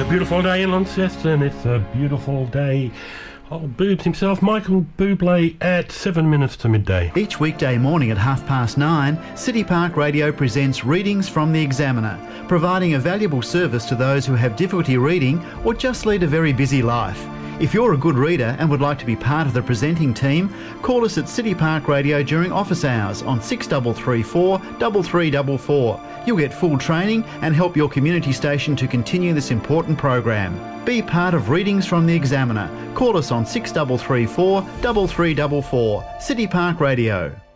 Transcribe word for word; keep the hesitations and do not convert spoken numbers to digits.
beautiful day in Launceston. It's a beautiful day. Old Boobs himself, Michael Bublé, at seven minutes to midday. Each weekday morning at half past nine, City Park Radio presents Readings from the Examiner, providing a valuable service to those who have difficulty reading or just lead a very busy life. If you're a good reader and would like to be part of the presenting team, call us at City Park Radio during office hours on six three three four, three three four four. You'll get full training and help your community station to continue this important program. Be part of Readings from the Examiner. Call us on six three three four, three three four four. City Park Radio.